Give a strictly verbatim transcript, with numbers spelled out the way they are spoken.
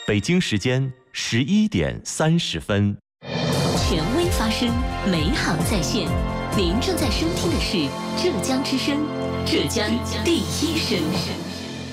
北京时间十一点三十分。 权威发声，美好在线。您正在收听的是浙江之声，浙江第一声。